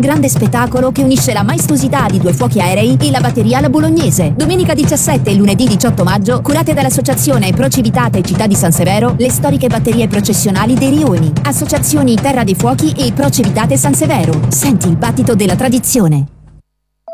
Grande spettacolo che unisce la maestosità di due fuochi aerei e la batteria alla bolognese. Domenica 17 e lunedì 18 maggio, curate dall'associazione Pro Civitate Città di San Severo, le storiche batterie processionali dei Rioni. Associazioni Terra dei Fuochi e Pro Civitate San Severo. Senti il battito della tradizione.